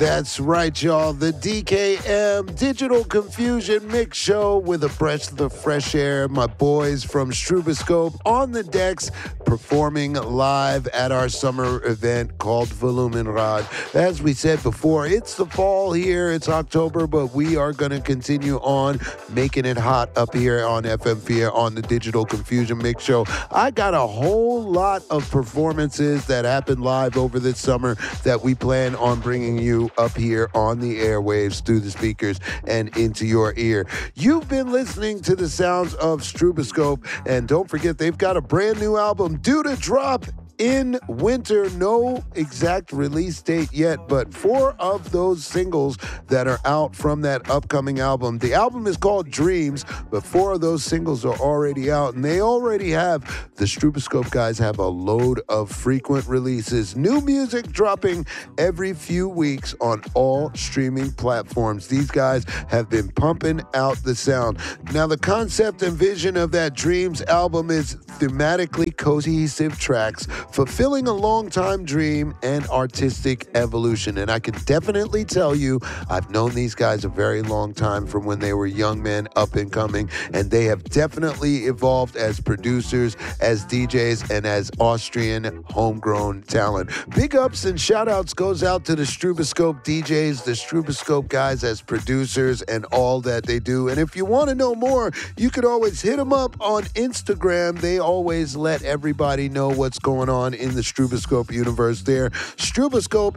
That's right, y'all. The DKM Digital Confusion Mix Show with a breath of fresh air. My boys from Struboscope on the decks performing live at our summer event called Volumenrad. As we said before, it's the fall here. It's October, but we are going to continue on making it hot up here on FM4 on the Digital Confusion Mix Show. I got a whole lot of performances that happened live over this summer that we plan on bringing you up here on the airwaves through the speakers and into your ear. You've been listening to the sounds of Struboscope, and don't forget they've got a brand new album due to drop in winter. No exact release date yet, but 4 of those singles that are out from that upcoming album. The album is called Dreams, but 4 of those singles are already out, and they already have, the Struboscope guys have a load of frequent releases. New music dropping every few weeks on all streaming platforms. These guys have been pumping out the sound. Now, the concept and vision of that Dreams album is thematically cohesive tracks fulfilling a long-time dream and artistic evolution. And I can definitely tell you, I've known these guys a very long time from when they were young men up and coming, and they have definitely evolved as producers, as DJs, and as Austrian homegrown talent. Big ups and shout-outs goes out to the Struboscope DJs, the Struboscope guys as producers, and all that they do. And if you want to know more, you could always hit them up on Instagram. They always let everybody know what's going on in the Struboscope universe there. Struboscope,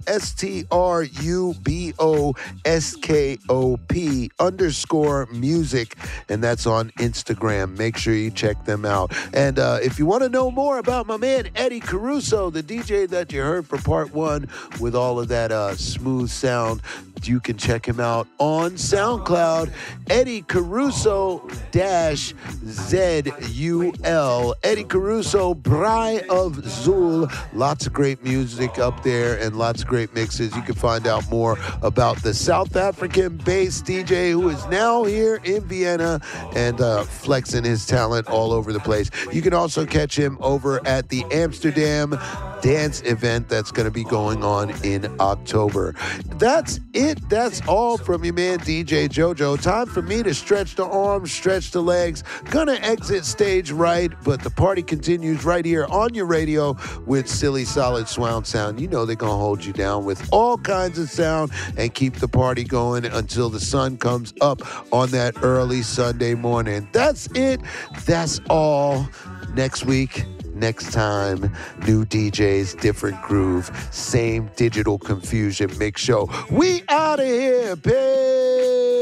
STRUBOSKOP_music, and that's on Instagram. Make sure you check them out. And if you want to know more about my man Eddie Caruso, the DJ that you heard for part 1 with all of that smooth sound, you can check him out on SoundCloud, Eddie Caruso-ZUL, Eddie Caruso, Brai of Zul. Lots of great music up there and lots of great mixes. You can find out more about the South African-based DJ who is now here in Vienna and flexing his talent all over the place. You can also catch him over at the Amsterdam dance event that's going to be going on in October. That's it. That's all from your man DJ Jojo. Time for me to stretch the arms, stretch the legs. Gonna exit stage right, but the party continues right here on your radio with Silly Solid Surround Sound. You know they're gonna hold you down with all kinds of sound and keep the party going until the sun comes up on that early Sunday morning. That's it. That's all. Next week, next time, new DJs, different groove, same Digital Confusion Mix Show. We out of here, babe.